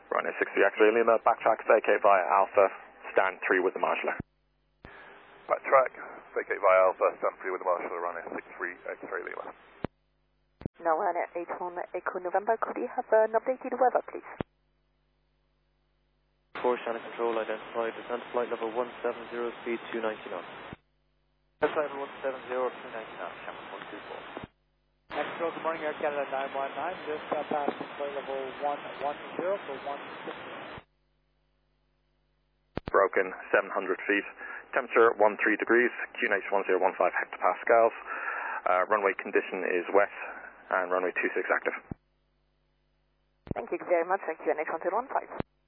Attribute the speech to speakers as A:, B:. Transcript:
A: Runway 63 X-ray Lima, backtrack, vacate via Alpha, stand 3 with the marshaller.
B: Backtrack, vacate via Alpha, stand 3 with the marshaller, runway 63 X-ray Lima.
C: Now runway 81 Echo November, could you have an updated weather, please?
D: 4 Shannon Control, identified, descent flight level 170, speed 290 knots.
E: Flight level 170, 290 knots, Shannon 124.
F: Control, good morning, Air Canada 919, just passed flight level 110 for 160.
A: Broken, 700 feet, temperature 13 degrees, QNH 1015 hectopascals, runway condition is wet, and runway 26 active.
C: Thank you very much, QNH 1015.